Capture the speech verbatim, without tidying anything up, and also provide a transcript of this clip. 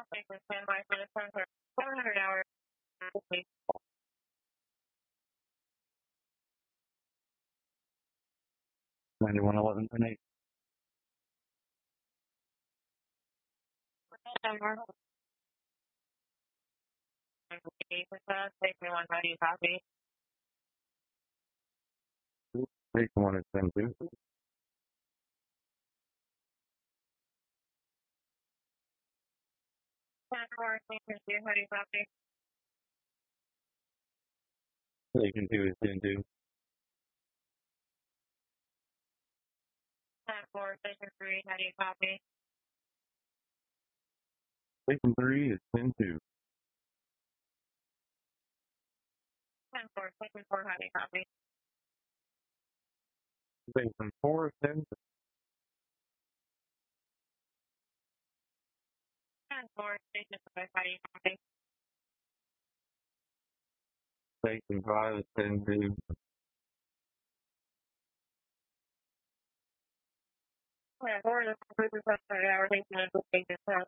Standby for the sun for four hundred hours. ninety-one eleven point eight. Station one, how do you copy? Station one is ten two. ten four, station two, how do you copy? Station two is ten two. ten four, station three, how do you copy? Station three is ten two. ten four, station four, how do you copy? Station four is ten two. ten four, station five, how do you copy? Station five is ten two. Yeah, four is four hundred hours, station one, station two.